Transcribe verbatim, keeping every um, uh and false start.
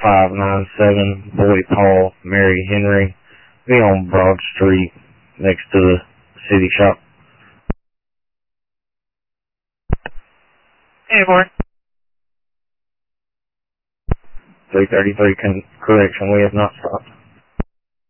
five nine seven Boyd Hall, Mary Henry. Be on Broad Street next to the city shop. Hey, boy. three thirty-three con- correction, we have not stopped.